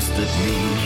trusted me.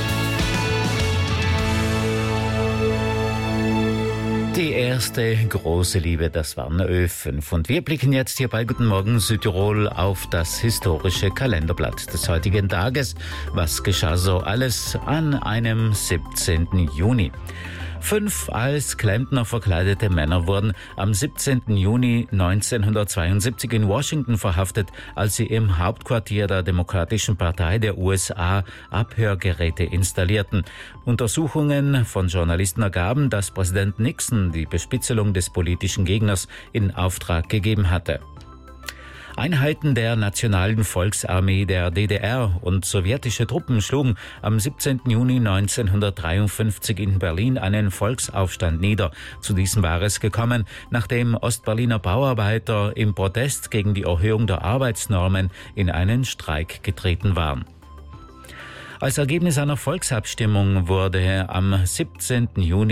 Die erste große Liebe, das waren Ö5. Und wir blicken jetzt hier bei Guten Morgen Südtirol auf das historische Kalenderblatt des heutigen Tages. Was geschah so alles an einem 17. Juni? 5 als Klempner verkleidete Männer wurden am 17. Juni 1972 in Washington verhaftet, als sie im Hauptquartier der Demokratischen Partei der USA Abhörgeräte installierten. Untersuchungen von Journalisten ergaben, dass Präsident Nixon die Bespitzelung des politischen Gegners in Auftrag gegeben hatte. Einheiten der Nationalen Volksarmee der DDR und sowjetische Truppen schlugen am 17. Juni 1953 in Berlin einen Volksaufstand nieder. Zu diesem war es gekommen, nachdem Ostberliner Bauarbeiter im Protest gegen die Erhöhung der Arbeitsnormen in einen Streik getreten waren. Als Ergebnis einer Volksabstimmung wurde am 17. Juni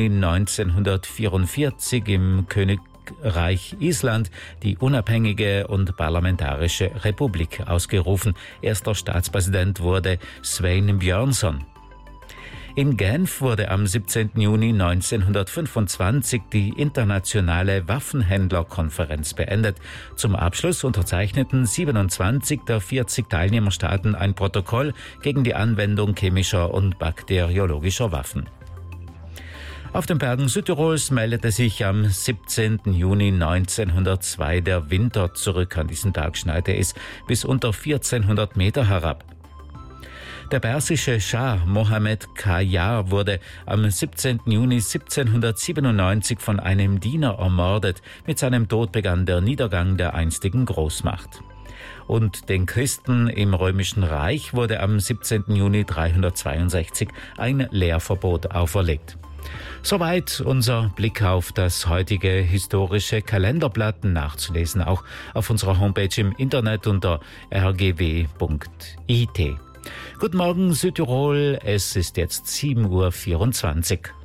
1944 im Königreich Island die unabhängige und parlamentarische Republik ausgerufen. Erster Staatspräsident wurde Svein Björnsson. In Genf wurde am 17. Juni 1925 die internationale Waffenhändlerkonferenz beendet. Zum Abschluss unterzeichneten 27 der 40 Teilnehmerstaaten ein Protokoll gegen die Anwendung chemischer und bakteriologischer Waffen. Auf den Bergen Südtirols meldete sich am 17. Juni 1902 der Winter zurück. An diesem Tag schneite es bis unter 1400 Meter herab. Der persische Schah Mohammed Qajar wurde am 17. Juni 1797 von einem Diener ermordet. Mit seinem Tod begann der Niedergang der einstigen Großmacht. Und den Christen im Römischen Reich wurde am 17. Juni 362 ein Lehrverbot auferlegt. Soweit unser Blick auf das heutige historische Kalenderblatt, nachzulesen auch auf unserer Homepage im Internet unter rgw.it. Guten Morgen Südtirol, es ist jetzt 7:24 Uhr.